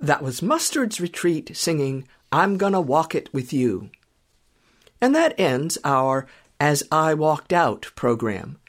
That was Mustard's Retreat singing, I'm Gonna Walk It With You. And that ends our As I Walked Out program.